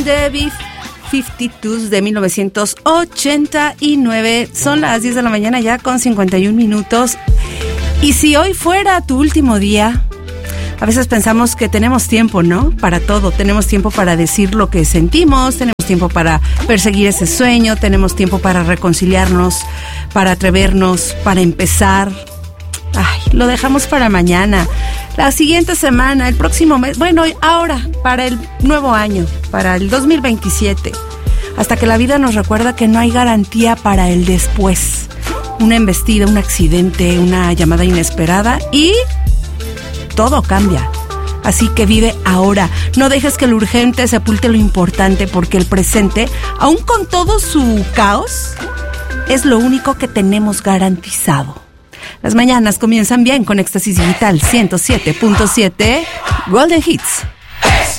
de B-52s de 1989. Son las 10 de la mañana ya con 51 minutos. Y si hoy fuera tu último día, a veces pensamos que tenemos tiempo, ¿no? Para todo. Tenemos tiempo para decir lo que sentimos, tenemos tiempo para perseguir ese sueño, tenemos tiempo para reconciliarnos, para atrevernos, para empezar. Ay, lo dejamos para mañana, la siguiente semana, el próximo mes, bueno, ahora, para el nuevo año, para el 2027, hasta que la vida nos recuerda que no hay garantía para el después. Una embestida, un accidente, una llamada inesperada y todo cambia. Así que vive ahora. No dejes que lo urgente sepulte lo importante, porque el presente, aun con todo su caos, es lo único que tenemos garantizado. Las mañanas comienzan bien con Éxtasis Digital 107.7 Golden Hits.